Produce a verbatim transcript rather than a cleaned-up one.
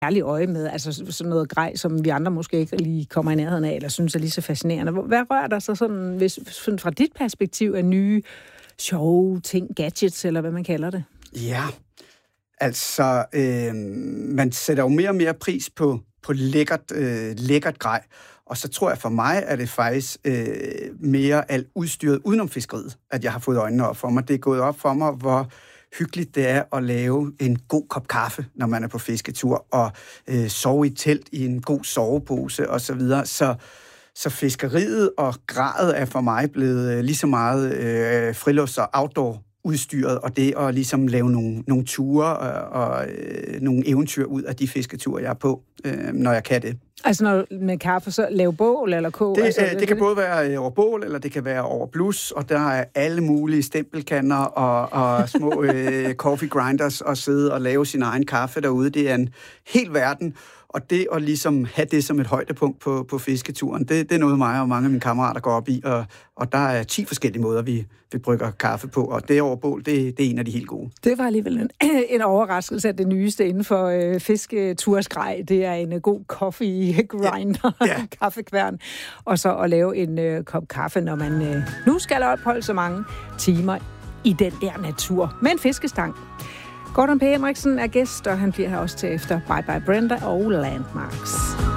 ærlig øje med, altså sådan noget grej, som vi andre måske ikke lige kommer i nærheden af, eller synes er lige så fascinerende. Hvad rører der så sådan, hvis, sådan fra dit perspektiv af nye, sjove ting, gadgets, eller hvad man kalder det? Ja, altså, øh, man sætter jo mere og mere pris på, på lækkert, øh, lækkert grej, og så tror jeg for mig, at det faktisk øh, mere alt udstyret udenom fiskeriet, at jeg har fået øjnene op for mig. Det er gået op for mig, hvor hyggeligt det er at lave en god kop kaffe, når man er på fisketur, og øh, sove i telt i en god sovepose osv. Så, videre. så så fiskeriet og gradet er for mig blevet øh, lige så meget øh, frilufts- og outdoor-udstyret, og det at ligesom lave nogle, nogle ture og, og øh, nogle eventyr ud af de fisketure, jeg er på, øh, når jeg kan det. Altså når med kaffe, så lave bål eller kog? Det, altså, øh, det, det kan både være over bål, eller det kan være over blus, og der er alle mulige stempelkanner og, og små øh, coffee grinders og sidde og lave sin egen kaffe derude. Det er en hel verden, og det at ligesom have det som et højdepunkt på, på fisketuren, det, det er noget, mig og mange af mine kammerater går op i, og, og der er ti forskellige måder, vi, vi brygger kaffe på, og det over bål, det, det er en af de helt gode. Det var alligevel en, en overraskelse, at det nyeste inden for øh, fisketursgrej, det er en uh, god coffee grinder, ja. Ja. Kaffekværn, og så at lave en øh, kop kaffe, når man øh, nu skal opholde så mange timer i den der natur med en fiskestang. Gordon P. Henriksen er gæst, og han bliver her også til efter Bye Bye Brenda og Landmarks.